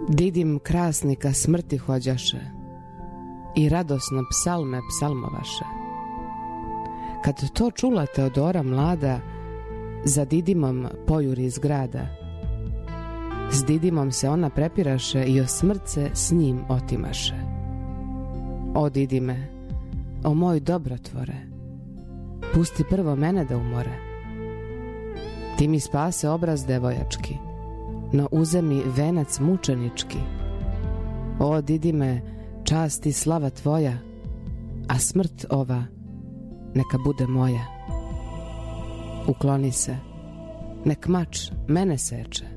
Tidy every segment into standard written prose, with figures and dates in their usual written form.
Didim krasnika smrti hođaše i radosno psalme psalmovaše. Kad to čula Teodora mlada, za Didimom pojuri iz grada. S Didimom se ona prepiraše i o smrtce s njim otimaše. O Didime, o moj dobrotvore, pusti prvo mene da umore. Ti mi spase obraz devojački, no uzemi venac mučenički. O Didime, čast i slava tvoja, a smrt ova neka bude moja. Ukloni se, nek mač mene seče.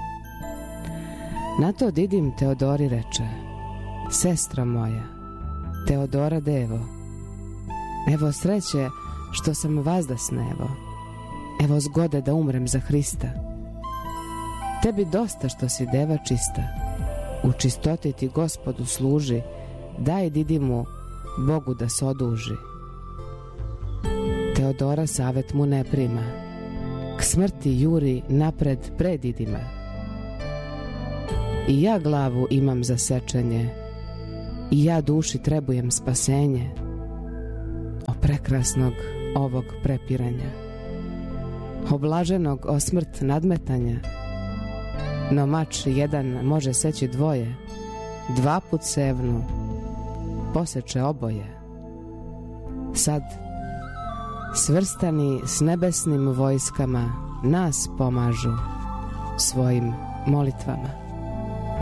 Na to Didim Teodori reče: sestra moja, Teodora devo, evo sreće što sam vazdasnevo, evo zgode da umrem za Hrista. Tebi dosta što si deva čista, u čistoti ti Gospodu služi, daj Didimu Bogu da se oduži. Teodora savet mu ne prima, k smrti juri napred pred Didima. I ja glavu imam za sečenje, i ja duši trebujem spasenje. O prekrasnog ovog prepiranja, o blaženog o smrt nadmetanja. No mač jedan može seći dvoje, dva put sevnu poseče oboje. Sad svrstani s nebesnim vojskama nas pomažu svojim molitvama.